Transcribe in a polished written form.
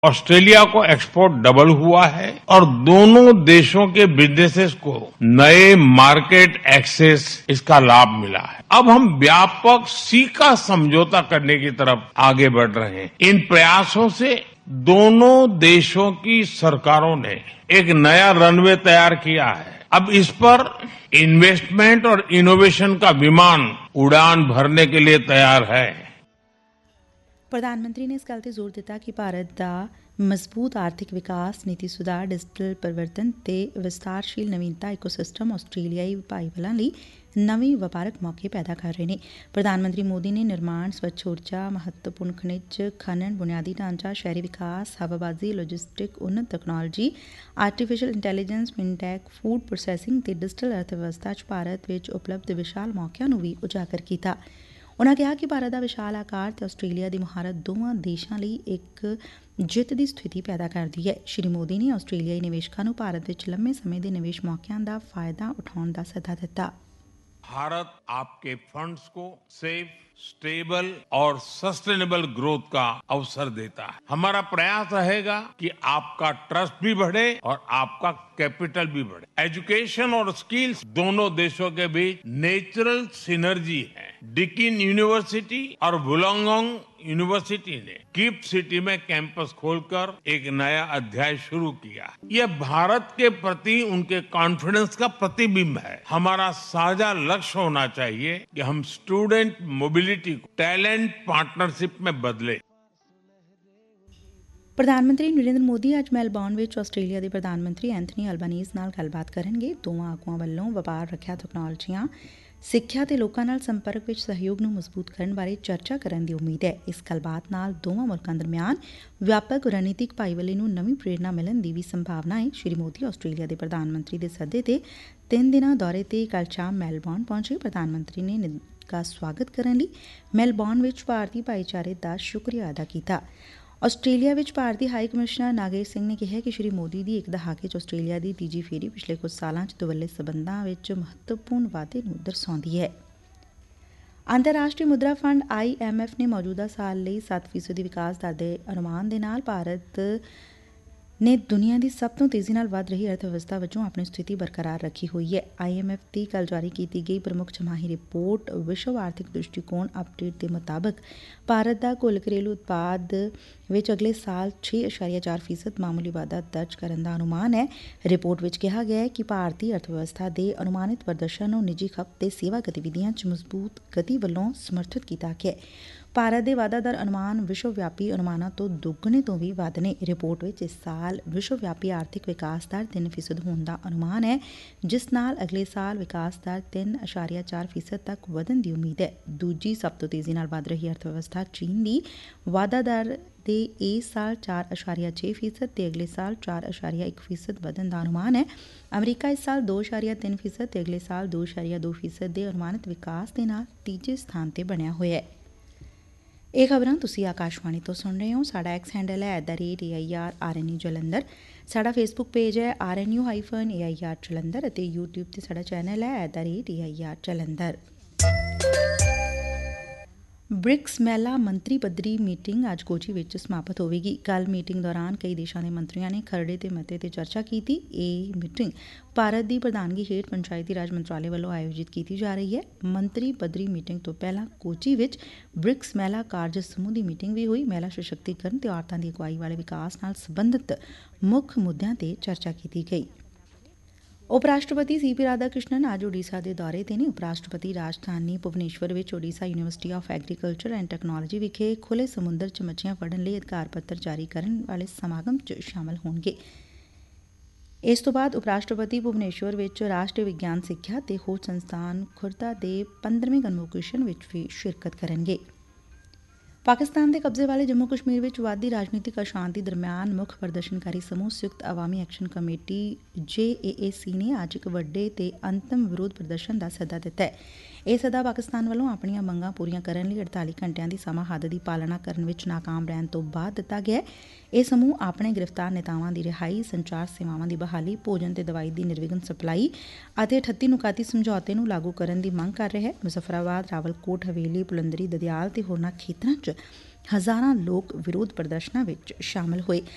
Australia को export double हुआ है और दोनों देशों के बिजनेसेस को नए मार्केट एक्सेस इसका लाभ मिला है। अब हम व्यापक सीका समझौता करने की तरफ आगे बढ़ रहे हैं। इन प्रयासों से दोनों देशों की सरकारों ने एक नया रनवे तैयार किया है। अब इस पर इन्वेस्टमेंट और इनोवेशन का विमान उड़ान भरने के लिए तैयार है। ਪ੍ਰਧਾਨ ਮੰਤਰੀ ਨੇ ਇਸ ਗੱਲ ਤੇ ਜ਼ੋਰ ਦਿੱਤਾ ਕਿ ਭਾਰਤ ਦਾ ਮਜ਼ਬੂਤ ਆਰਥਿਕ ਵਿਕਾਸ, ਨੀਤੀ ਸੁਧਾਰ, ਡਿਜੀਟਲ ਪਰਿਵਰਤਨ ਤੇ ਵਿਸਤਾਰਸ਼ੀਲ ਨਵੀਨਤਾ ਇਕੋਸਿਸਟਮ ਆਸਟ੍ਰੇਲੀਆਈ ਭਾਈਵਾਲਾਂ ਲਈ ਨਵੇਂ ਵਪਾਰਕ ਮੌਕੇ ਪੈਦਾ ਕਰ ਰਹੇ ਨੇ। ਪ੍ਰਧਾਨ ਮੰਤਰੀ ਮੋਦੀ ਨੇ ਨਿਰਮਾਣ, ਸਵੱਛ ਊਰਜਾ, ਮਹੱਤਵਪੂਰਨ ਖਣਿਜ, ਖਨਨ, ਬੁਨਿਆਦੀ ਢਾਂਚਾ, ਸ਼ਹਿਰੀ ਵਿਕਾਸ, ਹਵਾਬਾਜ਼ੀ, ਲੌਜਿਸਟਿਕ, ਉੱਨਤ technology, artificial intelligence, fintech, food processing ਤੇ ਡਿਜੀਟਲ ਅਰਥ ਵਿਵਸਥਾ 'ਚ ਭਾਰਤ ਵਿੱਚ ਉਪਲਬਧ ਵਿਸ਼ਾਲ ਮੌਕਿਆਂ ਨੂੰ ਵੀ ਉਜਾਗਰ ਕੀਤਾ। ਉਨਾਂ ਕਿਹਾ ਕਿ ਭਾਰਤ ਦਾ ਵਿਸ਼ਾਲ ਆਕਾਰ ਤੇ ਆਸਟ੍ਰੇਲੀਆ ਦੀ ਮੁਹਾਰਤ ਦੋਵਾਂ ਦੇਸ਼ਾਂ ਲਈ ਇੱਕ ਜਿੱਤ ਦੀ ਸਥਿਤੀ ਪੈਦਾ ਕਰਦੀ ਹੈ। ਸ਼੍ਰੀ ਮੋਦੀ ਨੇ ਆਸਟ੍ਰੇਲੀਆਈ ਨਿਵੇਸ਼ਕਾਂ ਨੂੰ ਭਾਰਤ ਵਿੱਚ ਲੰਮੇ ਸਮੇਂ ਦੇ ਨਿਵੇਸ਼ ਮੌਕਿਆਂ ਦਾ ਫਾਇਦਾ ਉਠਾਉਣ ਦਾ ਸੱਦਾ ਦਿੱਤਾ। भारत आपके फंड्स को सेफ, स्टेबल और सस्टेनेबल ग्रोथ का अवसर देता है। हमारा प्रयास रहेगा कि आपका ट्रस्ट भी बढ़े और आपका कैपिटल भी बढ़े। एजुकेशन और स्किल्स दोनों देशों के बीच नेचुरल सिनर्जी है। डिकिन यूनिवर्सिटी और वुलंगडोंग यूनिवर्सिटी ने गिफ्ट सिटी में कैंपस खोलकर एक नया अध्याय शुरू किया। यह भारत के प्रति उनके कॉन्फिडेंस का प्रतिबिंब है। हमारा साझा लक्ष्य होना चाहिए कि हम स्टूडेंट मोबिलिटी को टैलेंट पार्टनरशिप में बदले। ਪ੍ਰਧਾਨ ਮੰਤਰੀ ਨਰਿੰਦਰ ਮੋਦੀ ਅੱਜ ਮੈਲਬੌਰਨ ਵਿੱਚ ਆਸਟ੍ਰੇਲੀਆ ਦੇ ਪ੍ਰਧਾਨ ਮੰਤਰੀ ਐਂਥਨੀ ਅਲਬਾਨੀਜ਼ ਨਾਲ ਗੱਲਬਾਤ ਕਰਨਗੇ। ਦੋਵਾਂ ਆਗੂਆਂ ਵੱਲੋਂ ਵਪਾਰ, ਰੱਖਿਆ, ਤਕਨਾਲੋਜੀਆਂ, ਸਿੱਖਿਆ ਤੇ ਲੋਕਾਂ ਨਾਲ ਸੰਪਰਕ ਵਿੱਚ ਸਹਿਯੋਗ ਨੂੰ ਮਜ਼ਬੂਤ ਕਰਨ ਬਾਰੇ ਚਰਚਾ ਕਰਨ ਦੀ ਉਮੀਦ ਹੈ। ਇਸ ਗੱਲਬਾਤ ਨਾਲ ਦੋਵਾਂ ਮੁਲਕਾਂ ਦਰਮਿਆਨ ਵਿਆਪਕ ਰਣਨੀਤਿਕ ਭਾਈਵਾਲੀ ਨੂੰ ਨਵੀਂ ਪ੍ਰੇਰਨਾ ਮਿਲਣ ਦੀ ਵੀ ਸੰਭਾਵਨਾ ਹੈ। ਸ਼੍ਰੀ ਮੋਦੀ ਆਸਟ੍ਰੇਲੀਆ ਦੇ ਪ੍ਰਧਾਨ ਮੰਤਰੀ ਦੇ ਸੱਦੇ ਤੇ 3 ਦਿਨਾਂ ਦੌਰੇ ਤੇ ਕੱਲ੍ਹ ਸ਼ਾਮ ਮੈਲਬੌਰਨ ਪਹੁੰਚੇ। ਪ੍ਰਧਾਨ ਮੰਤਰੀ ਨੇ ਨਿੱਘਾ ਸਵਾਗਤ ਕਰਨ ਲਈ ਮੈਲਬੌਰਨ ਵਿੱਚ ਭਾਰਤੀ ਭਾਈਚਾਰੇ ਦਾ ਸ਼ੁਕਰੀਆ ਅਦਾ ਕੀਤਾ। ਆਸਟ੍ਰੇਲੀਆ ਵਿੱਚ ਭਾਰਤੀ ਹਾਈ ਕਮਿਸ਼ਨਰ ਨਾਗੇਸ਼ ਸਿੰਘ ਨੇ ਕਿਹਾ ਕਿ ਸ਼੍ਰੀ ਮੋਦੀ ਦੀ ਇੱਕ ਦਹਾਕੇ 'ਚ ਆਸਟ੍ਰੇਲੀਆ ਦੀ ਤੀਜੀ ਫੇਰੀ ਪਿਛਲੇ ਕੁਝ ਸਾਲਾਂ 'ਚ ਦੁਵੱਲੇ ਸਬੰਧਾਂ ਵਿੱਚ ਮਹੱਤਵਪੂਰਨ ਵਾਧੇ ਨੂੰ ਦਰਸਾਉਂਦੀ ਹੈ। ਅੰਤਰਰਾਸ਼ਟਰੀ ਮੁਦਰਾ ਫੰਡ IMF ਨੇ ਮੌਜੂਦਾ ਸਾਲ ਲਈ 7% ਵਿਕਾਸ ਦਰ ਦੇ ਅਨੁਮਾਨ ਦੇ ਨਾਲ ਭਾਰਤ ਨੇ ਦੁਨੀਆ ਦੀ ਸਭ ਤੋਂ ਤੇਜ਼ੀ ਨਾਲ ਵੱਧ ਰਹੀ ਅਰਥ ਵਿਵਸਥਾ ਵਜੋਂ ਆਪਣੀ ਸਥਿਤੀ ਬਰਕਰਾਰ ਰੱਖੀ ਹੋਈ ਹੈ। IMF ਦੀ ਕੱਲ੍ਹ ਜਾਰੀ ਕੀਤੀ ਗਈ ਪ੍ਰਮੁੱਖ ਛਮਾਹੀ ਰਿਪੋਰਟ ਵਿਸ਼ਵ ਆਰਥਿਕ ਦ੍ਰਿਸ਼ਟੀਕੋਣ ਅਪਡੇਟ ਦੇ ਮੁਤਾਬਕ ਭਾਰਤ ਦਾ ਕੁੱਲ ਘਰੇਲੂ ਉਤਪਾਦ ਵਿੱਚ ਅਗਲੇ ਸਾਲ 6.4% ਮਾਮੂਲੀ ਵਾਧਾ ਦਰਜ ਕਰਨ ਦਾ ਅਨੁਮਾਨ ਹੈ। ਰਿਪੋਰਟ ਵਿੱਚ ਕਿਹਾ ਗਿਆ ਹੈ ਕਿ ਭਾਰਤੀ ਅਰਥ ਵਿਵਸਥਾ ਦੇ ਅਨੁਮਾਨਿਤ ਪ੍ਰਦਰਸ਼ਨ ਨੂੰ ਨਿੱਜੀ ਖਪਤ ਤੇ ਸੇਵਾ ਗਤੀਵਿਧੀਆਂ 'ਚ ਮਜ਼ਬੂਤ ਗਤੀ ਵੱਲੋਂ ਸਮਰਥਿਤ ਕੀਤਾ ਗਿਆ ਹੈ। ਭਾਰਤ ਦੇ ਵਾਧਾ ਦਰ ਅਨੁਮਾਨ ਵਿਸ਼ਵ ਵਿਆਪੀ ਅਨੁਮਾਨਾਂ ਤੋਂ ਦੁੱਗਣੇ ਤੋਂ ਵੀ ਵੱਧ ਨੇ। ਰਿਪੋਰਟ ਵਿੱਚ ਇਸ ਸਾਲ ਵਿਸ਼ਵ ਵਿਆਪੀ ਆਰਥਿਕ ਵਿਕਾਸ ਦਰ 3% ਹੋਣ ਦਾ ਅਨੁਮਾਨ ਹੈ, ਜਿਸ ਨਾਲ ਅਗਲੇ ਸਾਲ ਵਿਕਾਸ ਦਰ 3.4% ਤੱਕ ਵਧਣ ਦੀ ਉਮੀਦ ਹੈ। ਦੂਜੀ ਸਭ ਤੋਂ ਤੇਜ਼ੀ ਨਾਲ ਵੱਧ ਰਹੀ ਅਰਥ ਵਿਵਸਥਾ ਚੀਨ ਦੀ ਵਾਧਾ ਦਰ ਦੇ ਇਸ ਸਾਲ 4.6% ਤੇ ਅਗਲੇ ਸਾਲ 4.1% ਵਧਣ ਦਾ ਅਨੁਮਾਨ ਹੈ। ਅਮਰੀਕਾ ਇਸ ਸਾਲ 2.3% ਤੇ ਅਗਲੇ ਸਾਲ 2.2% ਦੇ ਅਨੁਮਾਨਿਤ ਵਿਕਾਸ ਦੇ ਨਾਲ ਤੀਜੇ ਸਥਾਨ ਤੇ ਬਣਿਆ ਹੋਇਆ ਹੈ। ਇਹ ਖਬਰਾਂ ਤੁਸੀਂ ਆਕਾਸ਼ਵਾਣੀ ਤੋਂ ਸੁਣ ਰਹੇ ਹੋ। ਸਾਡਾ ਐਕਸ ਹੈਂਡਲ ਹੈ @AIRRNU ਜਲੰਧਰ। ਸਾਡਾ ਫੇਸਬੁੱਕ ਪੇਜ ਹੈ RNU-AIR ਜਲੰਧਰ ਅਤੇ ਯੂਟਿਊਬ ਤੇ ਸਾਡਾ ਚੈਨਲ ਹੈ @AIR ਜਲੰਧਰ। ਬ੍ਰਿਕਸ ਮਹਿਲਾ ਮੰਤਰੀ ਪੱਧਰੀ ਮੀਟਿੰਗ ਅੱਜ ਕੋਚੀ ਵਿੱਚ ਸਮਾਪਤ ਹੋਵੇਗੀ। ਕੱਲ੍ਹ ਮੀਟਿੰਗ ਦੌਰਾਨ ਕਈ ਦੇਸ਼ਾਂ ਦੇ ਮੰਤਰੀਆਂ ਨੇ ਖਰੜੇ ਤੇ ਮਤੇ ਤੇ ਚਰਚਾ ਕੀਤੀ। ਇਹ ਮੀਟਿੰਗ ਭਾਰਤ ਦੀ ਪ੍ਰਧਾਨਗੀ ਹੇਠ ਪੰਚਾਇਤੀ ਰਾਜ ਮੰਤਰਾਲੇ ਵੱਲੋਂ ਆਯੋਜਿਤ ਕੀਤੀ ਜਾ ਰਹੀ ਹੈ। ਮੰਤਰੀ ਪੱਧਰੀ ਮੀਟਿੰਗ ਤੋਂ ਪਹਿਲਾਂ ਕੋਚੀ ਵਿੱਚ ਬ੍ਰਿਕਸ ਮਹਿਲਾ ਕਾਰਜ ਸਮੂਹ ਦੀ ਮੀਟਿੰਗ ਵੀ ਹੋਈ। ਮਹਿਲਾ ਸਸ਼ਕਤੀਕਰਨ ਤੇ ਔਰਤਾਂ ਦੀ ਅਗਵਾਈ ਵਾਲੇ ਵਿਕਾਸ ਨਾਲ ਸੰਬੰਧਿਤ ਮੁੱਖ ਮੁੱਦਿਆਂ ਤੇ ਚਰਚਾ ਕੀਤੀ ਗਈ। ਉਪ ਰਾਸ਼ਟਰਪਤੀ CP ਰਾਧਾ ਕ੍ਰਿਸ਼ਨਨ ਅੱਜ ਓਡੀਸ਼ਾ ਦੇ ਦੌਰੇ ਤੇ ਨੇ। ਉਪ ਰਾਸ਼ਟਰਪਤੀ ਰਾਜਧਾਨੀ ਭੁਵਨੇਸ਼ਵਰ ਵਿੱਚ Odisha university of agriculture and technology ਵਿਖੇ ਖੁੱਲ੍ਹੇ ਸਮੁੰਦਰ 'ਚ ਮੱਛੀਆਂ ਫੜਨ ਲਈ ਅਧਿਕਾਰ ਪੱਤਰ ਜਾਰੀ ਕਰਨ ਵਾਲੇ ਸਮਾਗਮ 'ਚ ਸ਼ਾਮਲ ਹੋਣਗੇ। ਇਸ ਤੋਂ ਬਾਅਦ ਉਪ ਰਾਸ਼ਟਰਪਤੀ ਭੁਵਨੇਸ਼ਵਰ ਵਿੱਚ ਰਾਸ਼ਟਰੀ ਵਿਗਿਆਨ ਸਿੱਖਿਆ ਤੇ ਖੋਜ ਸੰਸਥਾਨ ਖੁਰਦਾ ਦੇ 15ਵੇਂ ਕਨਵੋਕੇਸ਼ਨ ਵਿੱਚ ਵੀ ਸ਼ਿਰਕਤ ਕਰਨਗੇ। ਪਾਕਿਸਤਾਨ ਦੇ ਕਬਜ਼ੇ ਵਾਲੇ ਜੰਮੂ ਕਸ਼ਮੀਰ ਵਿੱਚ ਵਧਦੀ ਰਾਜਨੀਤਿਕ ਅਸ਼ਾਂਤੀ ਦਰਮਿਆਨ ਮੁੱਖ ਪ੍ਰਦਰਸ਼ਨਕਾਰੀ ਸਮੂਹ ਸੰਯੁਕਤ ਅਵਾਮੀ ਐਕਸ਼ਨ ਕਮੇਟੀ JAAC ਨੇ ਅੱਜ ਇੱਕ ਵੱਡੇ ਤੇ ਅੰਤਮ ਵਿਰੋਧ ਪ੍ਰਦਰਸ਼ਨ ਦਾ ਸੱਦਾ ਦਿੱਤਾ ਹੈ। ਇਹ ਸੱਦਾ ਪਾਕਿਸਤਾਨ ਵੱਲੋਂ ਆਪਣੀਆਂ ਮੰਗਾਂ ਪੂਰੀਆਂ ਕਰਨ ਲਈ 48 ਘੰਟਿਆਂ ਦੀ ਸਮਾਂ ਹੱਦ ਦੀ ਪਾਲਣਾ ਕਰਨ ਵਿੱਚ ਨਾਕਾਮ ਰਹਿਣ ਤੋਂ ਬਾਅਦ ਦਿੱਤਾ ਗਿਆ। ਇਹ ਸਮੂਹ ਆਪਣੇ ਗ੍ਰਿਫਤਾਰ ਨੇਤਾਵਾਂ ਦੀ ਰਿਹਾਈ, ਸੰਚਾਰ ਸੇਵਾਵਾਂ ਦੀ ਬਹਾਲੀ, ਭੋਜਨ ਤੇ ਦਵਾਈ ਦੀ ਨਿਰਵਿਘਨ ਸਪਲਾਈ ਅਤੇ 38 ਨੁਕਾਤੀ ਸਮਝੌਤੇ ਨੂੰ ਲਾਗੂ ਕਰਨ ਦੀ ਮੰਗ ਕਰ ਰਿਹਾ ਹੈ। ਮੁਜ਼ੱਫਰਾਬਾਦ, ਰਾਵਲਕੋਟ, ਹਵੇਲੀ, ਪੁਲੰਦਰੀ, ਦਦਿਆਲ ਤੇ ਹੋਰਨਾਂ ਖੇਤਰਾਂ 'ਚ ਹਜ਼ਾਰਾਂ ਲੋਕ ਵਿਰੋਧ ਪ੍ਰਦਰਸ਼ਨਾਂ ਵਿੱਚ ਸ਼ਾਮਲ ਹੋਏ।